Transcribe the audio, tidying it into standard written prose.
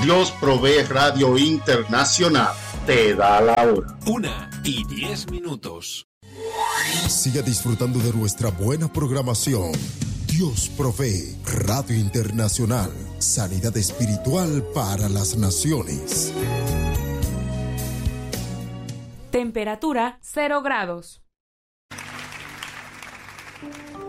Dios Provee Radio Internacional te da la hora. 1:10. Siga disfrutando de nuestra buena programación. Dios Provee Radio Internacional. Sanidad espiritual para las naciones. Temperatura 0 grados.